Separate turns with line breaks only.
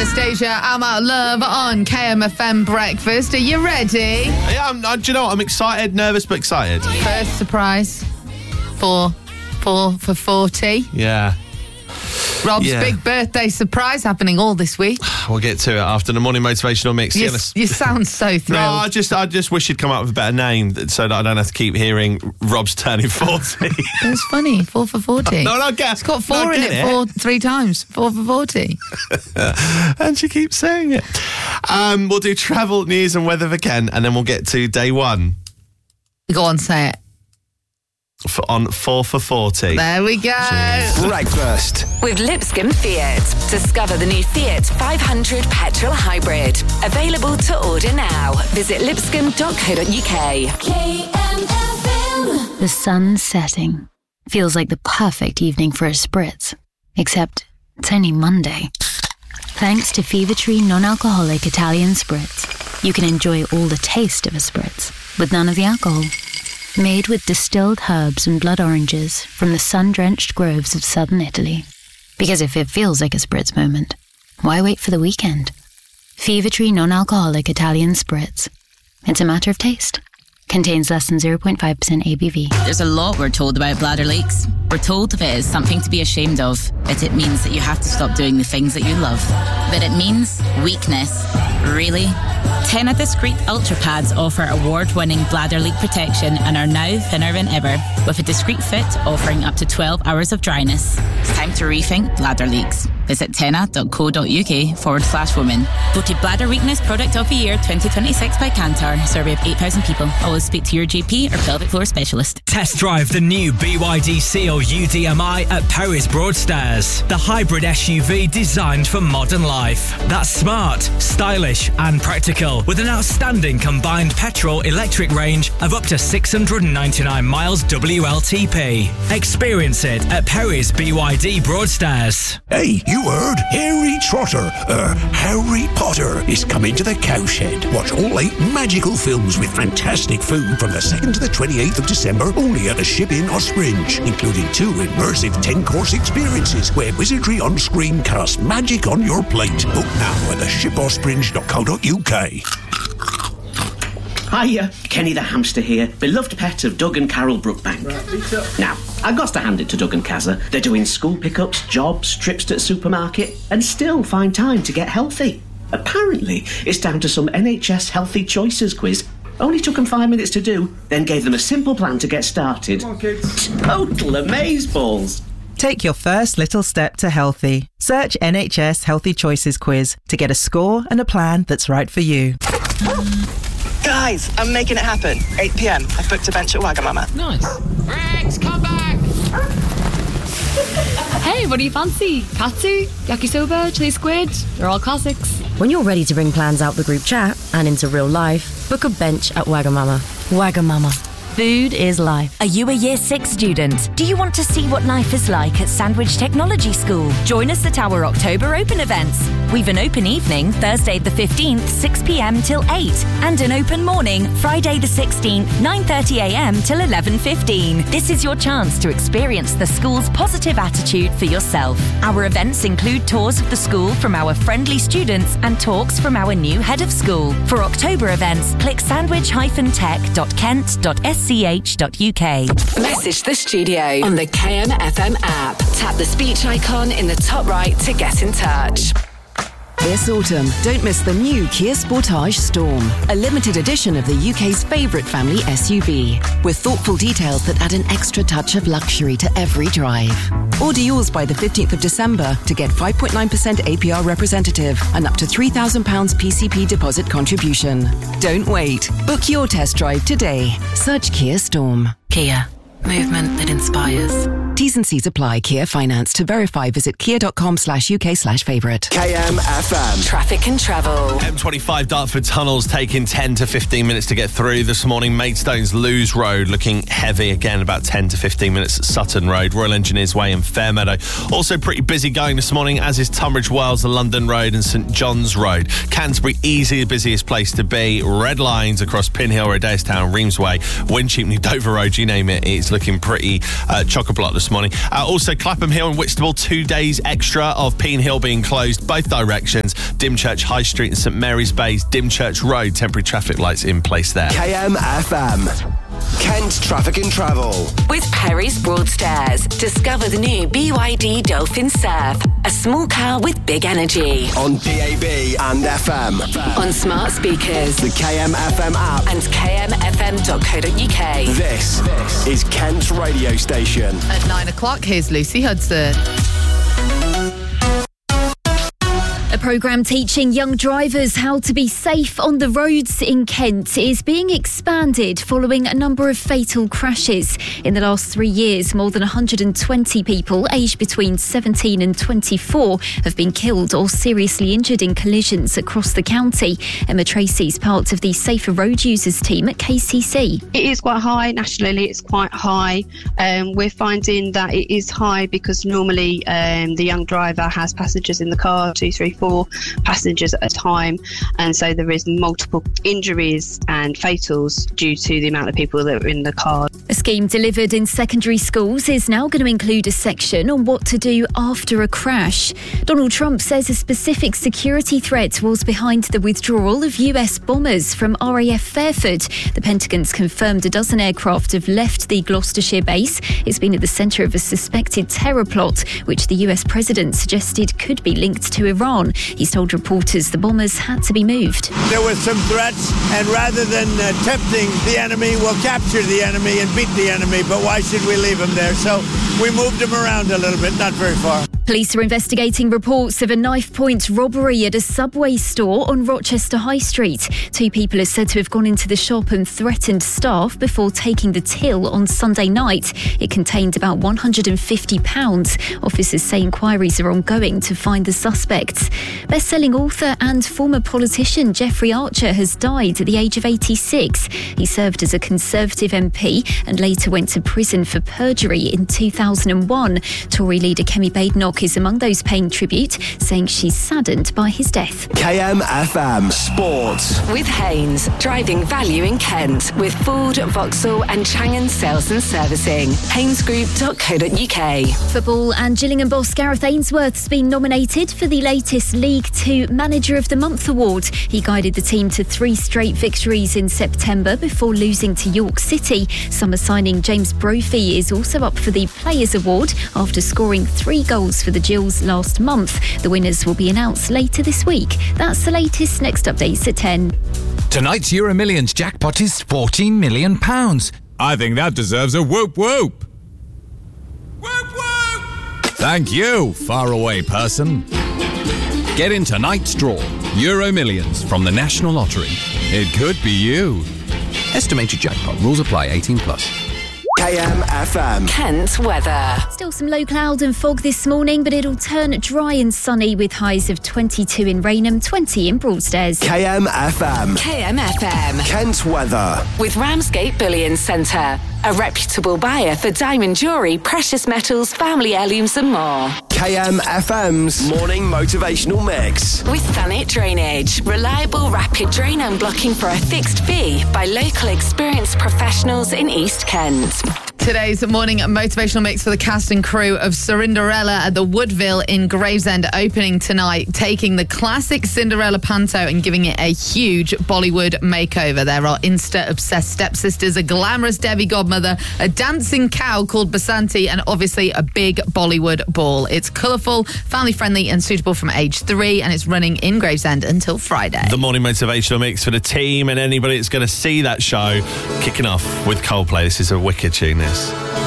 Anastasia, I'm Out Love on KMFM Breakfast. Are you ready?
Yeah, do you know what? I'm excited, nervous, but excited.
First surprise for 40.
Yeah.
Rob's big birthday surprise happening all this week.
We'll get to it after the morning motivational mix.
You sound so thrilled.
No, I just wish you'd come up with a better name so that I don't have to keep hearing Rob's turning 40.
It was funny, 4 for 40.
No,
it's got 4 in it 3 times. 4 for 40.
And she keeps saying it. We'll do travel, news and weather for Ken, and then we'll get to day one.
Go on, say it.
On 4 for 40.
There we go.
Breakfast
with Lipscomb Fiat. Discover the new Fiat 500 petrol hybrid. Available to order now. Visit lipscomb.co.uk.
The sun's setting. Feels like the perfect evening for a spritz. Except it's only Monday. Thanks to Fever Tree non-alcoholic Italian spritz, you can enjoy all the taste of a spritz, with none of the alcohol. Made with distilled herbs and blood oranges from the sun-drenched groves of southern Italy. Because if it feels like a spritz moment, why wait for the weekend? Fever Tree non-alcoholic Italian spritz. It's a matter of taste. Contains less than 0.5% ABV.
There's a lot we're told about bladder leaks. We're told if it is something to be ashamed of, that it means that you have to stop doing the things that you love. But it means weakness. Really? Tena Discreet Ultra Pads offer award-winning bladder leak protection and are now thinner than ever, with a discreet fit offering up to 12 hours of dryness. It's time to rethink bladder leaks. Visit tena.co.uk/women. Voted Bladder Weakness Product of the Year 2026 by Kantar. Survey of 8,000 people. Always speak to your GP or pelvic floor specialist.
Test drive the new BYD Seal UDMI at Perry's Broadstairs. The hybrid SUV designed for modern life. That's smart, stylish and practical, with an outstanding combined petrol-electric range of up to 699 miles WLTP. Experience it at Perry's BYD Broadstairs.
Hey, you heard? Harry Trotter, Harry Potter is coming to the Cowshed. Watch all 8 magical films with fantastic food from the 2nd to the 28th of December, only at the Ship Inn Ospringe, including 2 immersive 10-course experiences where wizardry on screen casts magic on your plate. Book now at theshipospringe.co.uk.
Hiya, Kenny the hamster here, beloved pet of Doug and Carol Brookbank. Now, I got to hand it to Doug and Kazza. They're doing school pickups, jobs, trips to the supermarket, and still find time to get healthy. Apparently, it's down to some NHS Healthy Choices quiz. Only took them 5 minutes to do, then gave them a simple plan to get started. Come on, kids. Total amazeballs.
Take your first little step to healthy. Search NHS Healthy Choices quiz to get a score and a plan that's right for you.
Guys, I'm making it happen. 8 p.m. I've booked a bench at Wagamama.
Nice. Rex, come back! Hey, what do you fancy? Katsu, yakisoba, chili squid? They're all classics.
When you're ready to bring plans out the group chat and into real life, book a bench at Wagamama. Wagamama. Food is life.
Are you a Year 6 student? Do you want to see what life is like at Sandwich Technology School? Join us at our October Open events. We've an open evening, Thursday the 15th, 6 p.m. till 8. And an open morning, Friday the 16th, 9:30 a.m. till 11:15. This is your chance to experience the school's positive attitude for yourself. Our events include tours of the school from our friendly students and talks from our new head of school. For October events, click sandwich-tech.kent.sc ch.uk.
Message the studio on the KMFM app. Tap the speech icon in the top right to get in touch.
This autumn, don't miss the new Kia Sportage Storm, a limited edition of the UK's favourite family SUV, with thoughtful details that add an extra touch of luxury to every drive. Order yours by the 15th of December to get 5.9% APR representative and up to £3,000 PCP deposit contribution. Don't wait. Book your test drive today. Search Kia Storm. Kia. Movement that inspires. T's and C's apply. Kia Finance. To verify, visit kia.com/UK/favourite.
KMFM.
Traffic and travel.
M25 Dartford tunnels taking 10 to 15 minutes to get through this morning. Maidstone's Lewes Road looking heavy again, about 10 to 15 minutes at Sutton Road. Royal Engineers Way in Fairmeadow. Also pretty busy going this morning, as is Tunbridge Wells, the London Road and St John's Road. Canterbury, easily the busiest place to be. Red lines across Pinhill, Rodestown, Reamsway, Wincheapney, Dover Road, you name it. It's looking pretty chock-a-block this this morning. Also, Clapham Hill and Whitstable, 2 days extra of Peen Hill being closed, both directions. Dymchurch High Street and St Mary's Bay's Dymchurch Road, temporary traffic lights in place there.
KMFM. Kent Traffic and Travel.
With Perry's Broadstairs, discover the new BYD Dolphin Surf, a small car with big energy.
On DAB and FM.
On smart speakers.
The KMFM app.
And kmfm.co.uk.
This is Kent's radio station.
At 9 o'clock, here's Lucy Hudson.
A programme teaching young drivers how to be safe on the roads in Kent is being expanded following a number of fatal crashes. In the last 3 years, more than 120 people aged between 17 and 24 have been killed or seriously injured in collisions across the county. Emma Tracy is part of the Safer Road Users team at KCC.
It is quite high. Nationally, it's quite high. We're finding that it is high because normally the young driver has passengers in the car, 2, 3, 4 passengers at a time, and so there is multiple injuries and fatals due to the amount of people that are in the car.
A scheme delivered in secondary schools is now going to include a section on what to do after a crash. Donald Trump says a specific security threat was behind the withdrawal of US bombers from RAF Fairford. The Pentagon's confirmed a dozen aircraft have left the Gloucestershire base. It's been at the centre of a suspected terror plot, which the US president suggested could be linked to Iran. He's told reporters the bombers had to be moved.
There were some threats, and rather than tempting the enemy, we'll capture the enemy and beat the enemy, but why should we leave them there? So we moved them around a little bit, not very far.
Police are investigating reports of a knife-point robbery at a Subway store on Rochester High Street. 2 people are said to have gone into the shop and threatened staff before taking the till on Sunday night. It contained about £150. Officers say inquiries are ongoing to find the suspects. Best-selling author and former politician Jeffrey Archer has died at the age of 86. He served as a Conservative MP and later went to prison for perjury in 2001. Tory leader Kemi Badenoch is among those paying tribute, saying she's saddened by his death.
KMFM Sports.
With Haynes, driving value in Kent. With Ford, Vauxhall and Changan Sales and Servicing. HaynesGroup.co.uk.
Football, and Gillingham boss Gareth Ainsworth's been nominated for the latest League Two Manager of the Month award. He guided the team to 3 straight victories in September before losing to York City. Summer signing James Brophy is also up for the Players Award after scoring 3 goals for the Gills last month. The winners will be announced later this week. That's the latest. Next updates at 10.
Tonight's Euro Millions jackpot is £14 million.
I think that deserves a whoop whoop. Whoop whoop! Thank you, faraway person. Get in tonight's draw. Euro Millions from the National Lottery. It could be you.
Estimated jackpot. Rules apply. 18+.
KMFM.
Kent weather.
Still some low cloud and fog this morning, but it'll turn dry and sunny with highs of 22 in Rainham, 20 in Broadstairs.
KMFM.
KMFM.
Kent weather.
With Ramsgate Bullion Centre, a reputable buyer for diamond jewellery, precious metals, family heirlooms and more.
KMFM's morning motivational mix.
With Thanet Drainage, reliable rapid drain unblocking for a fixed fee by local experienced professionals in East Kent.
Today's morning motivational mix for the cast and crew of Cinderella at the Woodville in Gravesend, opening tonight, taking the classic Cinderella panto and giving it a huge Bollywood makeover. There are Insta-obsessed stepsisters, a glamorous Devi godmother, a dancing cow called Basanti, and obviously a big Bollywood ball. It's colourful, family-friendly and suitable from age 3, and it's running in Gravesend until Friday.
The morning motivational mix for the team and anybody that's going to see that show, kicking off with Coldplay. This is a wicked tune, this.